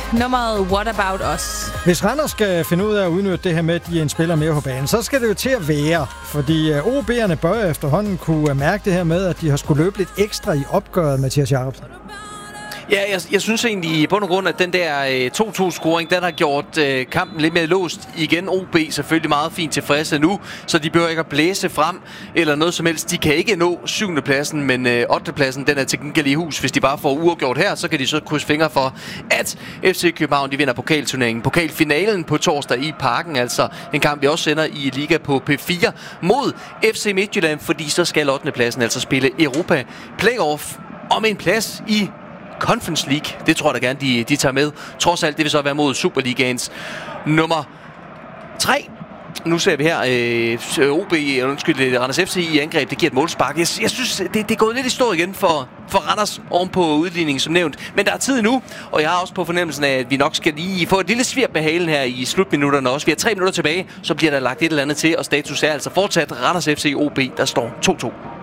nummeret What About Us. Hvis Randers skal finde ud af at udnytte det her med, at de er en spiller mere på banen, så skal det jo til at være. Fordi OB'erne bør efterhånden kunne mærke det her med, at de har skulle løbe lidt ekstra i opgøret, Mathias Jacobsen. Ja, jeg synes egentlig i bund og grund, at den der 2-2-scoring, den har gjort kampen lidt mere låst. Igen OB selvfølgelig meget fint tilfredse nu, så de behøver ikke at blæse frem eller noget som helst. De kan ikke nå 7. pladsen, men 8. pladsen, den er til gengæld i hus. Hvis de bare får uafgjort her, så kan de så krydse fingre for, at FC København de vinder pokalturneringen. Pokalfinalen på torsdag i Parken, altså en kamp, vi også sender i Liga på P4 mod FC Midtjylland, fordi så skal 8. pladsen altså spille Europa Playoff om en plads i Conference League. Det tror jeg da gerne, de tager med. Trods alt, det vil så være mod Superligaens nummer 3. Nu ser vi her Randers FC i angreb. Det giver et målspark. Jeg synes, det er gået lidt i stå igen for Randers oven på udligningen, som nævnt. Men der er tid nu, og jeg har også på fornemmelsen af, at vi nok skal lige få et lille svirp med halen her i slutminutterne også. Vi har 3 minutter tilbage, så bliver der lagt et eller andet til, og status er altså fortsat Randers FC OB, der står 2-2.